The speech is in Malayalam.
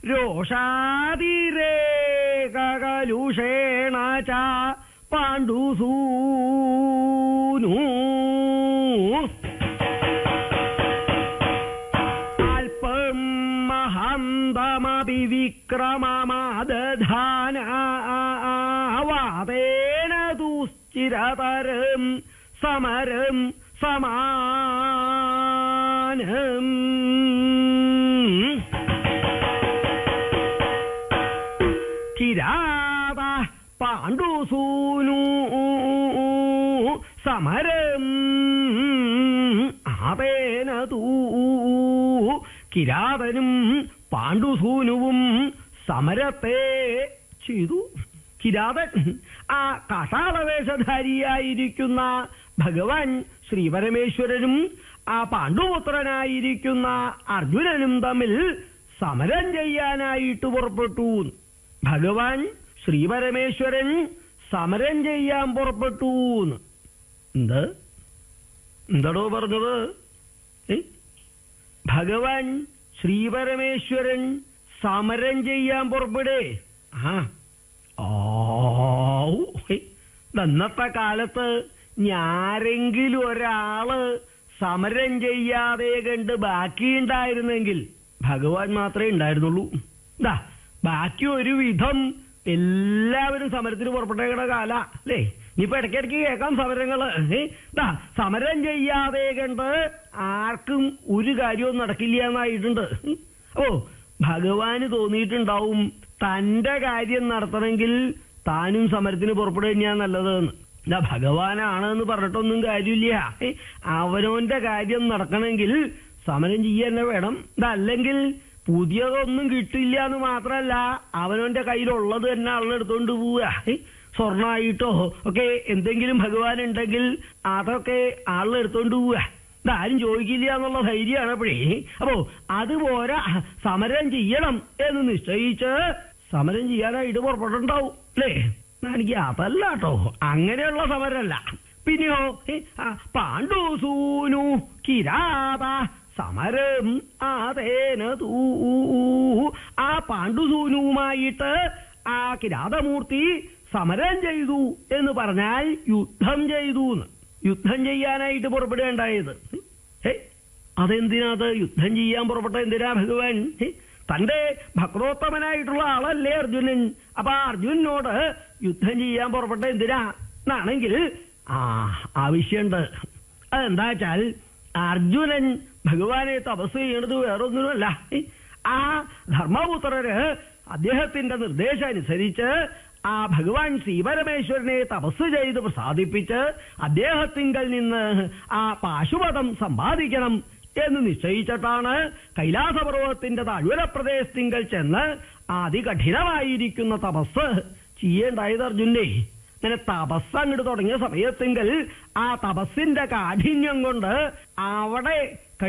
രോഷാതിരേകകലുഷേണ ച പാണ്ഡുസൂനു അല്പം മഹന്തമപി വിക്രമമാദധാനവാദേന ദുശ്ചിരതരം സമരം സമാനം കിരാത പാണ്ഡുസൂനു സമരം ആവേന തൂ കിരാതനും പാണ്ഡുസൂനുവും സമരത്തെ ചെയ്തു. കിരാതൻ ആ കാഷാളവേഷധാരിയായിരിക്കുന്ന ഭഗവാൻ ശ്രീപരമേശ്വരനും ആ പാണ്ഡുപുത്രനായിരിക്കുന്ന അർജുനനും തമ്മിൽ സമരം ചെയ്യാനായിട്ട് പുറപ്പെട്ടു. ഭഗവാൻ ശ്രീപരമേശ്വരൻ സമരം ചെയ്യാൻ പുറപ്പെട്ടു. എന്താടോ പറഞ്ഞത്? ഭഗവാൻ ശ്രീപരമേശ്വരൻ സമരം ചെയ്യാൻ പുറപ്പെടേ. ഇന്നത്തെ കാലത്ത് ഞാരെങ്കിലും ഒരാള് സമരം ചെയ്യാതെ കണ്ട് ബാക്കിയുണ്ടായിരുന്നെങ്കിൽ ഭഗവാൻ മാത്രമേ ഉണ്ടായിരുന്നുള്ളൂ. ബാക്കി ഒരു വിധം എല്ലാവരും സമരത്തിന് പുറപ്പെട്ടേക്കുന്ന കാല അല്ലേ? ഇനിയിപ്പോ ഇടയ്ക്കിടയ്ക്ക് കേൾക്കാം സമരങ്ങള്. സമരം ചെയ്യാതെ കണ്ട് ആർക്കും ഒരു കാര്യവും നടക്കില്ല എന്നായിട്ടുണ്ട്. ഭഗവാന് തോന്നിയിട്ടുണ്ടാവും തന്റെ കാര്യം നടത്തണമെങ്കിൽ താനും സമരത്തിന് പുറപ്പെടുക തന്നെയാ നല്ലതെന്ന്. ഭഗവാനാണെന്ന് പറഞ്ഞിട്ടൊന്നും കാര്യമില്ല. അവനവന്റെ കാര്യം നടക്കണമെങ്കിൽ സമരം ചെയ്യാൻ തന്നെ വേണം. അല്ലെങ്കിൽ പുതിയതൊന്നും കിട്ടില്ല എന്ന് മാത്രമല്ല, അവനവന്റെ കയ്യിലുള്ളത് തന്നെ ആളെടുത്തോണ്ട് പോവുക. സ്വർണ്ണമായിട്ടോ ഒക്കെ എന്തെങ്കിലും ഭഗവാൻ ഉണ്ടെങ്കിൽ അതൊക്കെ ആളെടുത്തോണ്ട് പോവുക. ഇതാരും ചോദിക്കില്ല എന്നുള്ള ധൈര്യമാണ് അപ്പോഴേ. അപ്പോ അതുപോലെ സമരം ചെയ്യണം എന്ന് നിശ്ചയിച്ച് സമരം ചെയ്യാനായിട്ട് പുറപ്പെട്ടുണ്ടാവും അല്ലേ? എനിക്ക് അതല്ല കേട്ടോ, അങ്ങനെയുള്ള സമരമല്ല. പിന്നെയോ പാണ്ഡുസൂനു കിരാത സമരം ആതേന തൂ ആ പാണ്ഡുസൂനുവുമായിട്ട് ആ കിരാതമൂർത്തി സമരം ചെയ്തു എന്ന് പറഞ്ഞാൽ യുദ്ധം ചെയ്തു. യുദ്ധം ചെയ്യാനായിട്ട് പുറപ്പെടുകയുണ്ടായത്. അതെന്തിനാത് യുദ്ധം ചെയ്യാൻ പുറപ്പെട്ട? എന്തിനാ ഭഗവാൻ? തന്റെ ഭക്തോത്തമനായിട്ടുള്ള ആളല്ലേ അർജുനൻ. അപ്പൊ അർജുനനോട് യുദ്ധം ചെയ്യാൻ പുറപ്പെട്ട എന്തിനാ എന്നാണെങ്കിൽ ആവശ്യമുണ്ട്. അതെന്താ വെച്ചാൽ അർജുനൻ ഭഗവാനെ തപസ് ചെയ്യണത് വേറൊന്നിനുമല്ല. ആ ധർമ്മപുത്രര് അദ്ദേഹത്തിന്റെ നിർദ്ദേശമനുസരിച്ച് ആ ഭഗവാൻ ശ്രീപരമേശ്വരനെ തപസ് ചെയ്ത് പ്രസാദിപ്പിച്ച് അദ്ദേഹത്തിങ്കൽ നിന്ന് ആ പാശുപതം സമ്പാദിക്കണം എന്ന് നിശ്ചയിച്ചിട്ടാണ് കൈലാസപർവ്വതത്തിന്റെ താഴ്വര പ്രദേശത്തിങ്കൽ ചെന്ന് അതികഠിനമായിരിക്കുന്ന തപസ് ചെയ്യേണ്ടായത് അർജുനെ. അങ്ങനെ തപസ് അങ്ങോട്ട് തുടങ്ങിയ സമയത്തെങ്കിൽ ആ തപസ്സിന്റെ കാഠിന്യം കൊണ്ട് അവിടെ